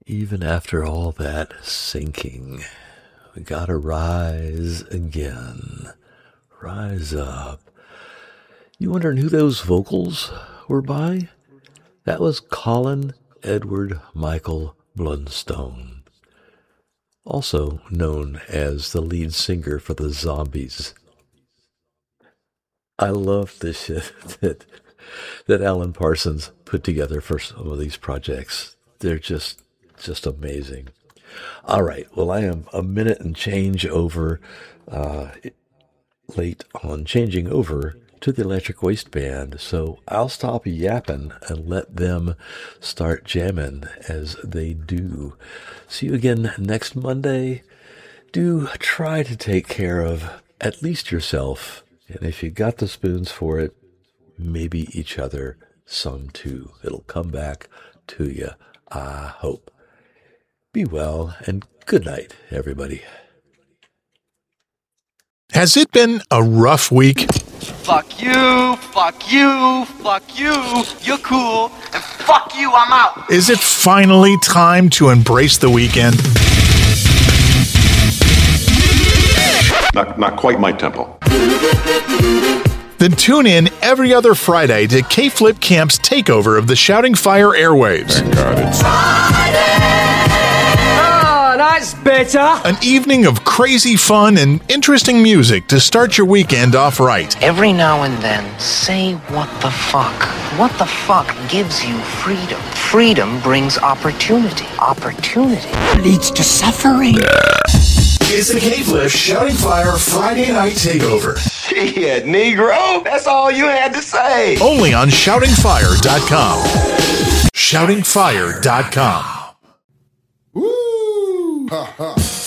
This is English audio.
even after all that sinking, we gotta rise again. Rise up. You wondering who those vocals were by? That was Colin Edward Michael Blunstone, also known as the lead singer for the Zombies. I love the shit that Alan Parsons put together for some of these projects. They're just amazing. All right, well, I am a minute and change over late on changing over to the Electric Waste Band, so I'll stop yapping and let them start jamming as they do. See you again next Monday. Do try to take care of at least yourself, and if you got the spoons for it, maybe each other some too. It'll come back to you, I hope. Be well, and good night, everybody. Has it been a rough week? Fuck you, fuck you, fuck you, you're cool, and fuck you, I'm out. Is it finally time to embrace the weekend? Not quite my tempo. Then tune in every other Friday to K-Flip Camp's takeover of the Shouting Fire airwaves. Thank God it's Oh, that's better. An evening of crazy fun and interesting music to start your weekend off right. Every now and then, say what the fuck. What the fuck gives you freedom? Freedom brings opportunity. Opportunity Leads to suffering. It's the K-Flip Shouting Fire Friday Night Takeover. Shit, Negro, that's all you had to say. Only on ShoutingFire.com. ShoutingFire.com. Woo! Ha ha.